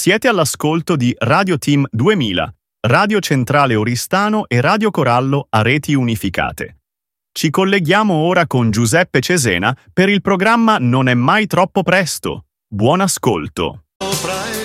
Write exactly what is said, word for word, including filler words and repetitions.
Siete all'ascolto di Radio Team duemila, Radio Centrale Oristano e Radio Corallo a reti unificate. Ci colleghiamo ora con Giuseppe Cesena per il programma Non è mai troppo presto. Buon ascolto. Fra